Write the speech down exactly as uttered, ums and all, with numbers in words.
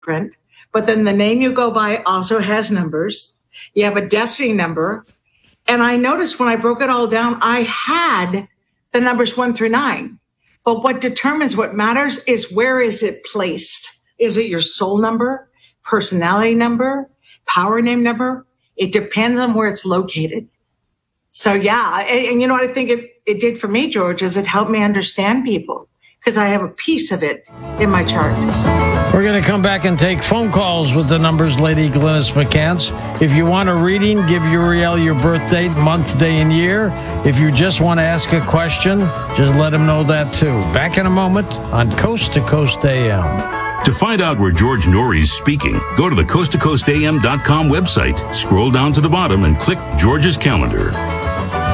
print, but then the name you go by also has numbers. You have a destiny number. And I noticed when I broke it all down, I had the numbers one through nine. But what determines what matters is where is it placed? Is it your soul number, personality number, power name number? It depends on where it's located. So yeah, and, and you know what I think it, it did for me, George, is it helped me understand people because I have a piece of it in my chart. We're going to come back and take phone calls with the numbers, Lady Glynis McCants. If you want a reading, give Uriel your birth date, month, day, and year. If you just want to ask a question, just let him know that too. Back in a moment on Coast to Coast A M. To find out where George Noory is speaking, go to the coast to coast a m dot com website, scroll down to the bottom, and click George's calendar.